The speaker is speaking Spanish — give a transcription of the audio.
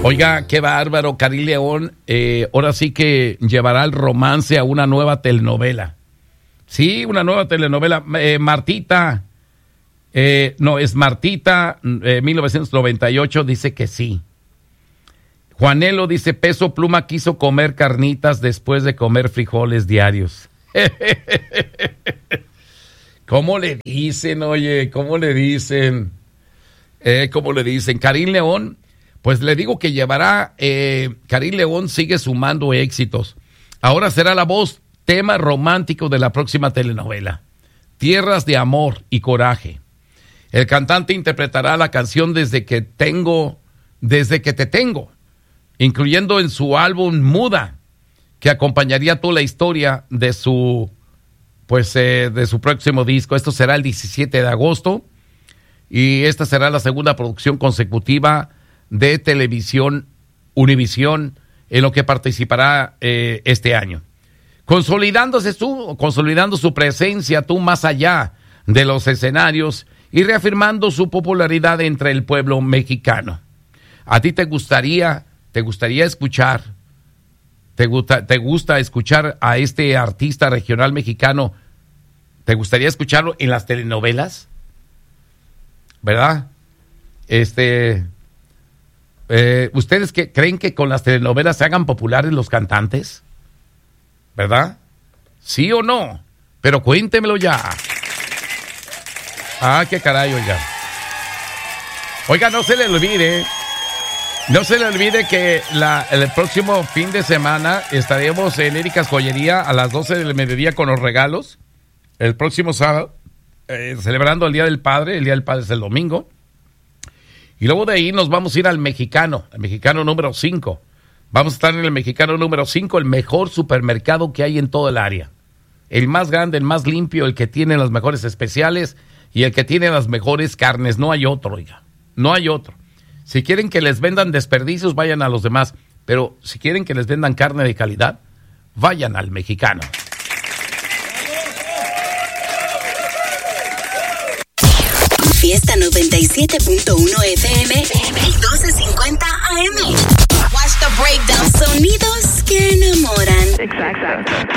Oiga, qué bárbaro, Karim León, ahora sí que llevará el romance a una nueva telenovela. Sí, una nueva telenovela. Martita, no, es Martita, 1998, dice que sí. Juanelo dice, Peso Pluma quiso comer carnitas después de comer frijoles diarios. ¿Cómo le dicen, oye? ¿Cómo le dicen? Karim León, pues le digo que llevará, Karim León sigue sumando éxitos. Ahora será la voz, tema romántico de la próxima telenovela, Tierras de Amor y Coraje. El cantante interpretará la canción Desde que te tengo, incluyendo en su álbum Muda, que acompañaría toda la historia de su próximo disco. Esto será el 17 de agosto y esta será la segunda producción consecutiva de televisión Univisión en lo que participará este año, consolidando su presencia más allá de los escenarios y reafirmando su popularidad entre el pueblo mexicano. ¿A ti te gusta escuchar a este artista regional mexicano? ¿Te gustaría escucharlo en las telenovelas? ¿Verdad? ¿Ustedes creen que con las telenovelas se hagan populares los cantantes? ¿Verdad? ¿Sí o no? Pero cuéntemelo ya. Ah, qué caray, oiga. Oiga, no se le olvide que el próximo fin de semana estaremos en Erika's Joyería a las 12 del mediodía con los regalos. El próximo sábado, celebrando el Día del Padre. El Día del Padre es el domingo. Y luego de ahí nos vamos a ir al Mexicano, el Mexicano número 5. Vamos a estar en el Mexicano número 5, el mejor supermercado que hay en todo el área. El más grande, el más limpio, el que tiene las mejores especiales y el que tiene las mejores carnes. No hay otro, oiga. No hay otro. Si quieren que les vendan desperdicios, vayan a los demás. Pero si quieren que les vendan carne de calidad, vayan al Mexicano. Fiesta 97.1 FM y 1250 AM. Watch the breakdown. Sonidos que enamoran. Exacto.